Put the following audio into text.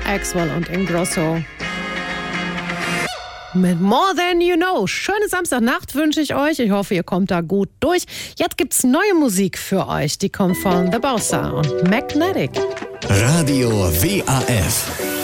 Axwell und Ingrosso. Mit More Than You Know. Schöne Samstagnacht wünsche ich euch. Ich hoffe, ihr kommt da gut durch. Jetzt gibt's neue Musik für euch. Die kommt von The Bossa und Magnetic. Radio WAF.